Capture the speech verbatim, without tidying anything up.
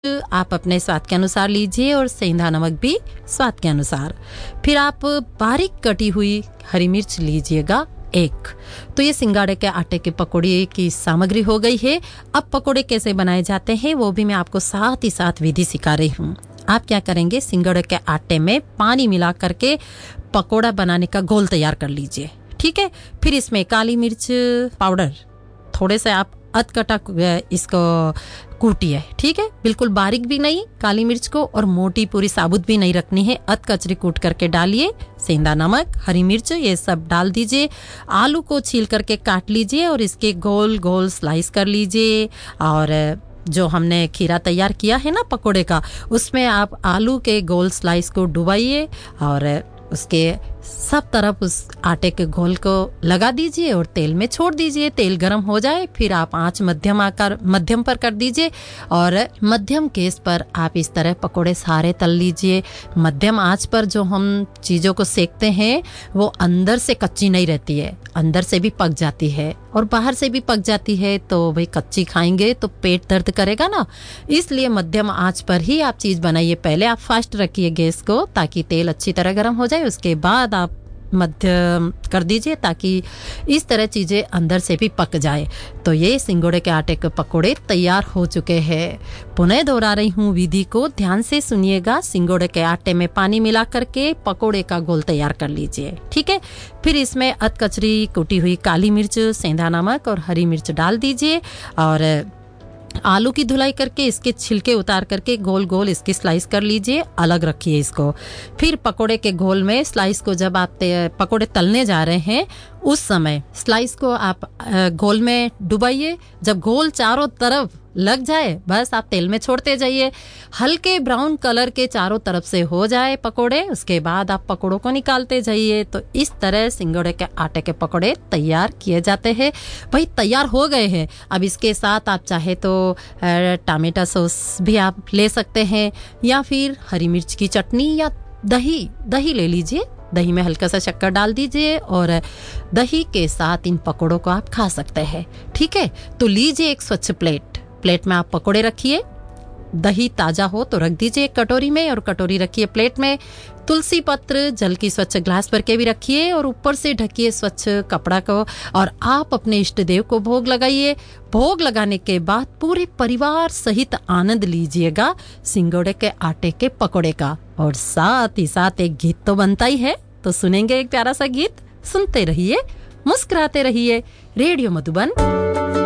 आप अपने स्वाद के अनुसार लीजिए और सेंधा नमक भी स्वाद के अनुसार। फिर आप बारीक कटी हुई हरी मिर्च लीजिएगा एक। तो ये सिंगाड़े के आटे के पकौड़े की सामग्री हो गई है। अब पकौड़े कैसे बनाए जाते हैं वो भी मैं आपको साथ ही साथ विधि सिखा रही हूँ। आप क्या करेंगे, सिंगाड़े के आटे में पानी मिला करके पकौड़ा बनाने का घोल तैयार कर लीजिए, ठीक है। फिर इसमें काली मिर्च पाउडर थोड़े से आप अधकटा इसको कूटिए, ठीक है, बिल्कुल बारीक भी नहीं काली मिर्च को और मोटी पूरी साबुत भी नहीं रखनी है, अध कचरी कूट करके डालिए। सेंधा नमक, हरी मिर्च ये सब डाल दीजिए। आलू को छील करके काट लीजिए और इसके गोल गोल स्लाइस कर लीजिए। और जो हमने खीरा तैयार किया है ना पकोड़े का, उसमें आप आलू के गोल स्लाइस को डुबाइए और उसके सब तरफ उस आटे के घोल को लगा दीजिए और तेल में छोड़ दीजिए। तेल गर्म हो जाए फिर आप आंच मध्यम आकार मध्यम पर कर दीजिए और मध्यम गैस पर आप इस तरह पकोड़े सारे तल लीजिए। मध्यम आंच पर जो हम चीज़ों को सेकते हैं वो अंदर से कच्ची नहीं रहती है, अंदर से भी पक जाती है और बाहर से भी पक जाती है। तो भाई कच्ची खाएंगे तो पेट दर्द करेगा ना, इसलिए मध्यम आंच पर ही आप चीज़ बनाइए। पहले आप फास्ट रखिए गैस को ताकि तेल अच्छी तरह गर्म हो जाए, उसके बाद आप मध्यम कर दीजिए ताकि इस तरह चीज़ें अंदर से भी पक जाए। तो ये सिंगोड़े के आटे के पकोड़े तैयार हो चुके हैं। पुनः दोहरा रही हूँ विधि को, ध्यान से सुनिएगा। सिंगोड़े के आटे में पानी मिला करके पकोड़े का घोल तैयार कर लीजिए, ठीक है। फिर इसमें अध कचरी कुटी हुई काली मिर्च, सेंधा नमक और हरी मिर्च डाल दीजिए और आलू की धुलाई करके इसके छिलके उतार करके गोल गोल इसकी स्लाइस कर लीजिए, अलग रखिए इसको। फिर पकोड़े के घोल में स्लाइस को जब आप पकोड़े तलने जा रहे हैं उस समय स्लाइस को आप घोल में डुबाइए। जब घोल चारों तरफ लग जाए बस आप तेल में छोड़ते जाइए। हल्के ब्राउन कलर के चारों तरफ से हो जाए पकोड़े, उसके बाद आप पकोड़ों को निकालते जाइए। तो इस तरह सिंगोड़े के आटे के पकोड़े तैयार किए जाते हैं। भाई तैयार हो गए हैं। अब इसके साथ आप चाहे तो टमाटो सॉस भी आप ले सकते हैं या फिर हरी मिर्च की चटनी या दही दही ले लीजिए। दही में हल्का सा शक्कर डाल दीजिए और दही के साथ इन पकोड़ों को आप खा सकते हैं, ठीक है। तो लीजिए एक स्वच्छ प्लेट, प्लेट में आप पकोड़े रखिए। दही ताजा हो तो रख दीजिए एक कटोरी में और कटोरी रखिए प्लेट में। तुलसी पत्र जल की स्वच्छ ग्लास भर के भी रखिए और ऊपर से ढकिए स्वच्छ कपड़ा को और आप अपने इष्ट देव को भोग लगाइए। भोग लगाने के बाद पूरे परिवार सहित आनंद लीजिएगा सिंगोड़े के आटे के पकोड़े का। और साथ ही साथ एक गीत तो बनता ही है, तो सुनेंगे एक प्यारा सा गीत। सुनते रहिए, मुस्कुराते रहिए। रेडियो मधुबन